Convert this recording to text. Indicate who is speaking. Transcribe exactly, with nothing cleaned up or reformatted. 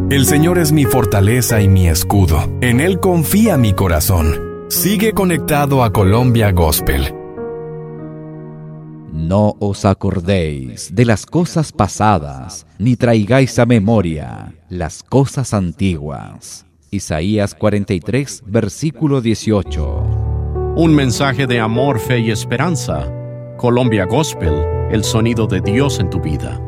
Speaker 1: El Señor es mi fortaleza y mi escudo. En Él confía mi corazón. Sigue conectado a Colombia Gospel.
Speaker 2: No os acordéis de las cosas pasadas, ni traigáis a memoria las cosas antiguas. Isaías cuarenta y tres, versículo dieciocho.
Speaker 3: Un mensaje de amor, fe y esperanza. Colombia Gospel, el sonido de Dios en tu vida.